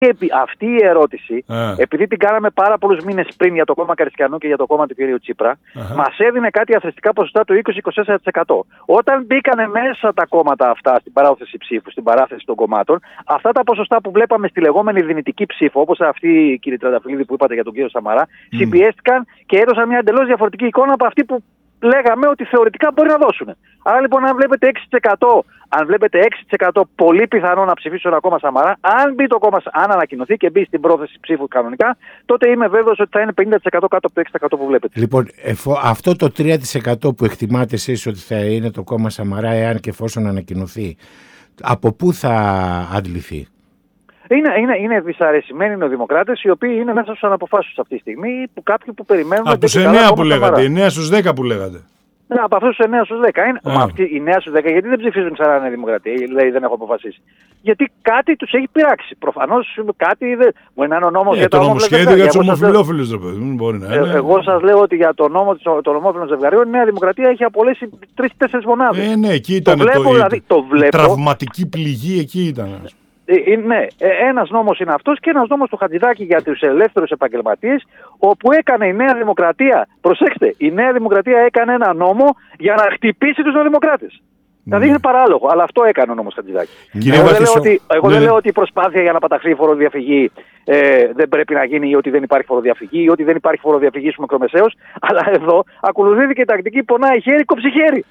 Αυτή η ερώτηση, επειδή την κάναμε πάρα πολλούς μήνες πριν για το κόμμα Καριστιανού και για το κόμμα του κ. Τσίπρα, μας έδινε κάτι αθρηστικά ποσοστά του 20-24%. Όταν μπήκανε μέσα τα κόμματα αυτά στην παράθεση ψήφου, στην παράθεση των κομμάτων, αυτά τα ποσοστά που βλέπαμε στη λεγόμενη δυνητική ψήφο, όπως αυτή, κύριε Τρανταφυλλίδη, που είπατε για τον κ. Σαμαρά, συμπιέστηκαν και έδωσαν μια εντελώς διαφορετική εικόνα από αυτή που λέγαμε ότι θεωρητικά μπορεί να δώσουν. Άρα λοιπόν, αν βλέπετε 6%, πολύ πιθανό να ψηφίσουν ένα κόμμα Σαμαρά, αν μπει το κόμμα, αν ανακοινωθεί και μπει στην πρόθεση ψήφου κανονικά, τότε είμαι βέβαιος ότι θα είναι 50% κάτω από το 6% που βλέπετε. Λοιπόν, αυτό το 3% που εκτιμάτε εσείς ότι θα είναι το κόμμα Σαμαρά, εάν και εφόσον ανακοινωθεί, από πού θα αντληθεί? Είναι δυσαρεσημένοι νεοδημοκράτες, οι οποίοι είναι μέσα στους αναποφάσιους αυτή τη στιγμή, που κάποιοι που περιμένουν. Από τους 9 που λέγατε, 9 στους 10 που λέγατε. Ναι, από αυτούς τους 9 στους 10. Αυτοί οι 9 στους 10, γιατί δεν ψηφίζουν ξανά Νέα Δημοκρατία, λέει δεν έχω αποφασίσει? Γιατί κάτι τους έχει πειράξει. Προφανώς κάτι δεν. Μπορεί να είναι ο νόμος για το νομοσχέδιο για τους ομοφυλόφιλους, δεν μπορεί να είναι. Εγώ σας λέω ότι για το νόμο των ομόφυλων ζευγαριών η Νέα Δημοκρατία έχει απολέσει 3-4 μονάδες. Ναι, εκεί ήταν η τραυματική πληγή, εκεί ήταν. Ναι, ένας νόμος είναι αυτός και ένας νόμος του Χατζηδάκη για τους ελεύθερους επαγγελματίες, όπου έκανε η Νέα Δημοκρατία, προσέξτε, η Νέα Δημοκρατία έκανε ένα νόμο για να χτυπήσει τους νεοδημοκράτες. Δηλαδή είναι παράλογο, αλλά αυτό έκανε ο νόμος Χατζηδάκη. Εγώ δεν λέω ότι η προσπάθεια για να παταχθεί η φοροδιαφυγή δεν πρέπει να γίνει, ή ότι δεν υπάρχει φοροδιαφυγή, ή ότι δεν υπάρχει φοροδιαφυγή στους μικρομεσαίους, αλλά εδώ ακολουθήθηκε και η τακτική πονάει χέρι, κόψει χέρι.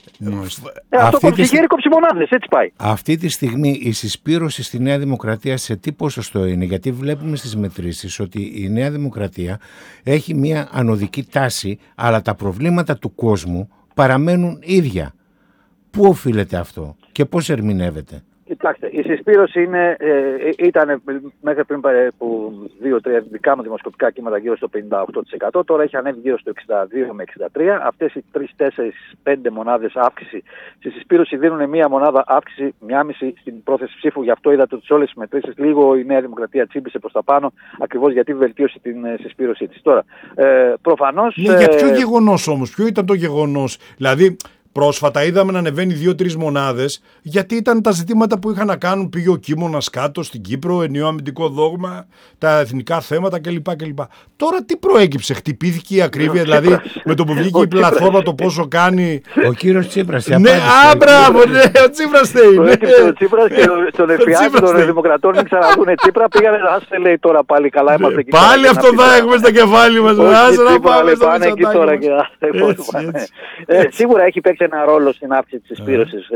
Αυτό κόψει χέρι, κόψει μονάδες, έτσι πάει. Αυτή τη στιγμή η συσπήρωση στη Νέα Δημοκρατία σε τι ποσοστό είναι? Γιατί βλέπουμε στις μετρήσεις ότι η Νέα Δημοκρατία έχει μια ανωδική τάση, αλλά τα προβλήματα του κόσμου παραμένουν ίδια. Πού οφείλεται αυτό και πώς ερμηνεύεται? Κοιτάξτε, η συσπήρωση ήταν μέχρι πριν που 2-3 δικά μου δημοσκοπικά κύματα γύρω στο 58%, τώρα έχει ανέβει γύρω στο 62 με 63%. Αυτές οι 3-4-5 μονάδες αύξηση στη συσπήρωση δίνουν μία μονάδα αύξηση, 1,5 στην πρόθεση ψήφου. Γι' αυτό είδατε ότι σε όλες τις μετρήσεις λίγο η Νέα Δημοκρατία τσίμπησε προς τα πάνω, ακριβώς γιατί βελτίωσε την συσπήρωσή της. Τώρα, προφανώς. Για ποιο γεγονός όμως, ποιο ήταν το γεγονός? Δηλαδή, πρόσφατα είδαμε να ανεβαίνει 2-3 μονάδες, γιατί ήταν τα ζητήματα που είχαν να κάνουν. Πήγε ο Κίμωνας κάτω στην Κύπρο, ενιαίο αμυντικό δόγμα, τα εθνικά θέματα κλπ. Τώρα τι προέκυψε? Χτυπήθηκε η ακρίβεια, δηλαδή με το που βγήκε η πλατφόρμα το πόσο κάνει. Ο κύριος Τσίπρας. Ναι, μπράβο, ναι, ο Τσίπρας θέλει. Προέκυψε ο Τσίπρας και τον εφιάλτη των Δημοκρατών μην ξαναδούν Τσίπρα. Πήγανε να λέει τώρα πάλι καλά. Πάλι αυτό θα έχουμε στα κεφάλι μας. Πάνε εκεί τώρα. Σίγουρα έχει παίξει ένα ρόλο στην αύξηση της συσπήρωσης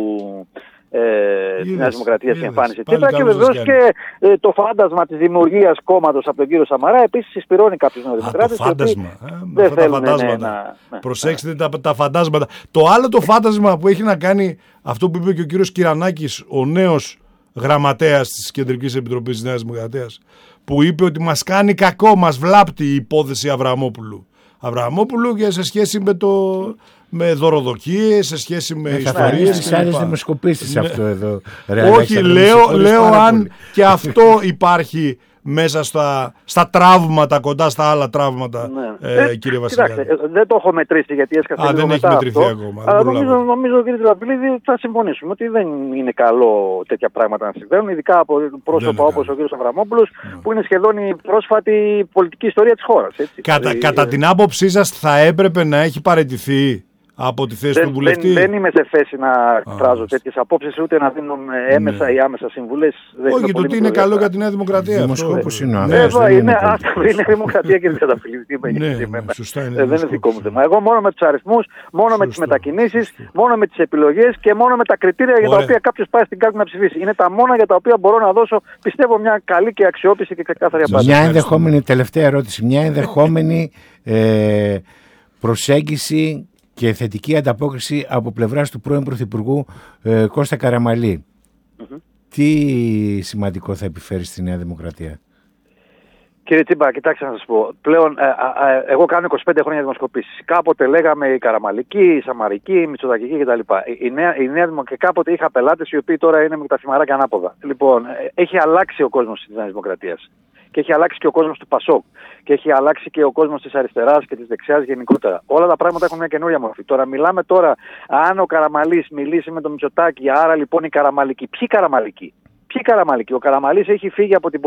της Νέας Δημοκρατίας στην εμφάνιση Τσίπρα, και βεβαίως και το φάντασμα της δημιουργίας κόμματος από τον κύριο Σαμαρά επίσης συσπηρώνει κάποιους νεοδημοκράτες. Το φάντασμα. Προσέξτε τα φαντάσματα. Το άλλο το φάντασμα που έχει να κάνει αυτό που είπε και ο κύριος Κυρανάκης, ο νέος γραμματέας της Κεντρικής Επιτροπής της Νέας Δημοκρατίας, που είπε ότι μας κάνει κακό, μας βλάπτει η υπόθεση Αβραμόπουλου και σε σχέση με δωροδοκίες, σε σχέση με ιστορίες. Στις άλλες δημοσκοπήσεις αυτό εδώ. Όχι, λέω αν και αυτό υπάρχει μέσα στα τραύματα, κοντά στα άλλα τραύματα, κύριε Βασιλιάδη. Κοιτάξτε, δεν το έχω μετρήσει γιατί έσκασε λίγο δεν έχει μετρηθεί ακόμα. Αλλά νομίζω κύριε Τρανταφυλλίδη, θα συμφωνήσουμε ότι δεν είναι καλό τέτοια πράγματα να συμβαίνουν, ειδικά από πρόσωπα όπως ο κύριος Αβραμόπουλος, που είναι σχεδόν η πρόσφατη πολιτική ιστορία της χώρας. Κατά την άποψή σας θα έπρεπε να έχει παραιτηθεί από τη θέση του βουλευτή? Δεν είμαι σε θέση να εκφράζω τέτοιες απόψεις, ούτε να δίνω έμεσα ή άμεσα συμβουλές. Όχι, το ότι είναι καλό για τη Νέα Δημοκρατία. Δημοσκόπους είναι είναι δημοκρατία και Τρανταφυλλίδη. Δεν είναι δικό μου θέμα. Εγώ μόνο με τους αριθμούς, μόνο με τις μετακινήσεις, μόνο με τις επιλογές και μόνο με τα κριτήρια για τα οποία κάποιος πάει στην κάλπη να ψηφίσει. Είναι τα μόνα για τα οποία μπορώ να δώσω, πιστεύω, μια καλή και αξιόπιστη και ξεκάθαρη απάντηση. Μια ενδεχόμενη, τελευταία ερώτηση, μια ενδεχόμενη προσέγγιση και θετική ανταπόκριση από πλευράς του πρώην Πρωθυπουργού Κώστα Καραμανλή. Τι σημαντικό θα επιφέρει στη Νέα Δημοκρατία? Κύριε Τσίμπα, κοιτάξτε να σας πω. Πλέον, εγώ κάνω 25 χρόνια δημοσκοπήσεις. Κάποτε λέγαμε η Καραμανλική, η Σαμαρική, η Μητσοτακική κτλ. Η Νέα Δημοκρατία, κάποτε είχα πελάτες οι οποίοι τώρα είναι με τα φημαράκια ανάποδα. Λοιπόν, έχει αλλάξει ο κόσμος της Νέας Δημοκρατίας. Και έχει αλλάξει και ο κόσμος του Πασόκ. Και έχει αλλάξει και ο κόσμος της αριστεράς και της δεξιάς γενικότερα. Όλα τα πράγματα έχουν μια καινούρια μορφή. Τώρα μιλάμε αν ο Καραμανλής μιλήσει με τον Μητσοτάκη, άρα λοιπόν η Καραμανλική. Ποιοι Καραμανλικοί? Ο Καραμανλής έχει φύγει από την